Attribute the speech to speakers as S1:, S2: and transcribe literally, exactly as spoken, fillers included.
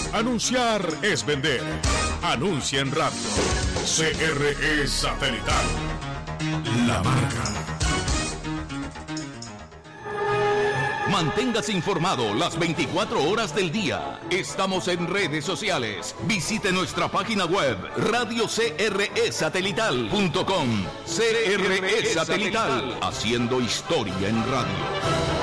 S1: Anunciar es vender. Anuncia en radio. C R E Satelital. La marca.
S2: Manténgase informado las veinticuatro horas del día. Estamos en redes sociales. Visite nuestra página web radio c r e satelital punto com. C R E Satelital, haciendo historia en radio.